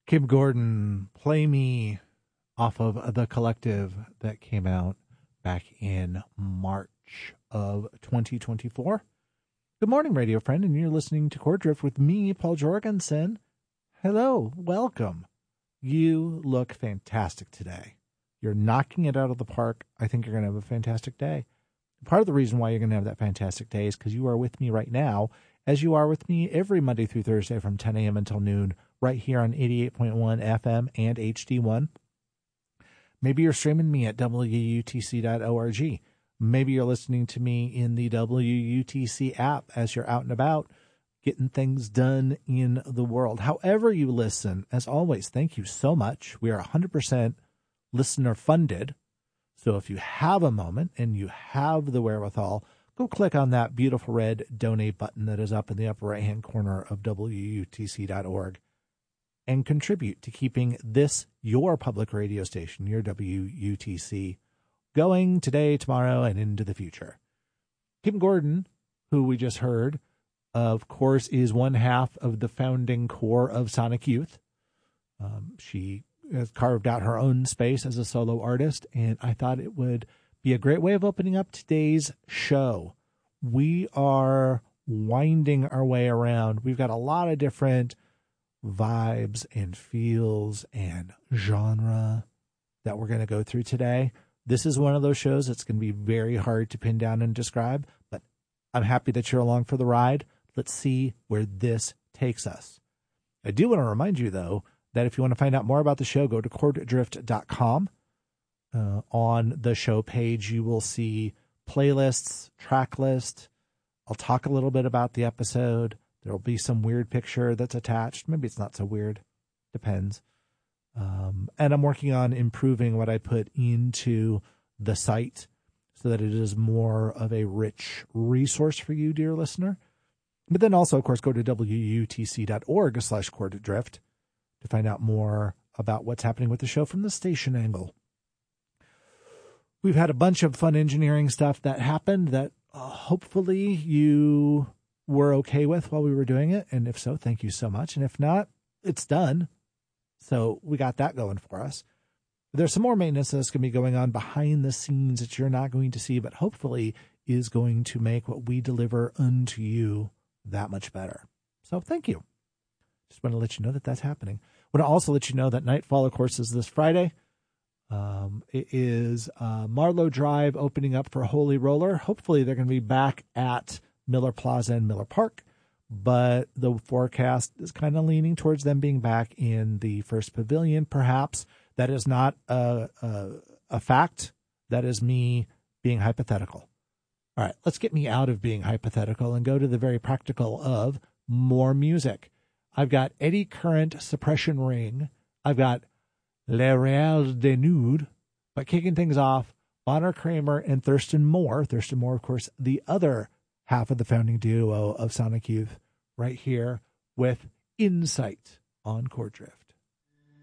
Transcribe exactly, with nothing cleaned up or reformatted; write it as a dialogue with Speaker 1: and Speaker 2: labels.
Speaker 1: Kim Gordon, Play Me, off of The Collective that came out back in March of twenty twenty-four. Good morning, radio friend, and you're listening to Chord Drift with me, Paul Jorgensen. Hello, welcome. You look fantastic today. You're knocking it out of the park. I think you're going to have a fantastic day. Part of the reason why you're going to have that fantastic day is because you are with me right now, as you are with me every Monday through Thursday from ten a.m. until noon, right here on eighty-eight point one F M and H D one. Maybe you're streaming me at W U T C dot org. Maybe you're listening to me in the W U T C app as you're out and about, getting things done in the world. However you listen, as always, thank you so much. We are one hundred percent listener funded. So if you have a moment and you have the wherewithal, go click on that beautiful red donate button that is up in the upper right-hand corner of W U T C dot org and contribute to keeping this, your public radio station, your W U T C, going today, tomorrow, and into the future. Kim Gordon, who we just heard, of course, is one half of the founding core of Sonic Youth. Um, she has carved out her own space as a solo artist, and I thought it would be a great way of opening up today's show. We are winding our way around. We've got a lot of different vibes and feels and genre that we're going to go through today. This is one of those shows that's going to be very hard to pin down and describe, but I'm happy that you're along for the ride. Let's see where this takes us. I do want to remind you, though, that if you want to find out more about the show, go to chord drift dot com. Uh, on the show page, you will see playlists, track list. I'll talk a little bit about the episode. There will be some weird picture that's attached. Maybe it's not so weird. Depends. Um, and I'm working on improving what I put into the site so that it is more of a rich resource for you, dear listener. But then also, of course, go to W U T C dot org slash chord drift to find out more about what's happening with the show from the station angle. We've had a bunch of fun engineering stuff that happened that uh, hopefully you were okay with while we were doing it. And if so, thank you so much. And if not, it's done. So we got that going for us. There's some more maintenance that's going to be going on behind the scenes that you're not going to see, but hopefully is going to make what we deliver unto you that much better. So thank you. Just want to let you know that that's happening. I want to also let you know that Nightfall, of course, is this Friday. Um, it is uh, Marlowe Drive opening up for Holy Roller. Hopefully they're going to be back at Miller Plaza and Miller Park, but the forecast is kind of leaning towards them being back in the First Pavilion, perhaps. That is not a, a, a fact. That is me being hypothetical. All right, let's get me out of being hypothetical and go to the very practical of more music. I've got Eddie Current, Suppression Ring. I've got Le Real de Nude. But kicking things off, Bonner Kramer and Thurston Moore. Thurston Moore, of course, the other half of the founding duo of Sonic Youth, right here with Insight on Chord Drift.